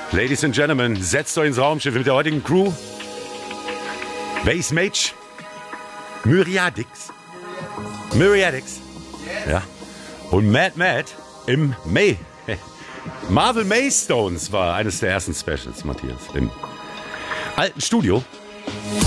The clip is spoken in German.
Ladies and Gentlemen, setzt euch ins Raumschiff mit der heutigen Crew. Base Mage, Myriadix, ja, und Mad im Marvel Maystones war eines der ersten Specials, Matthias, im alten Studio.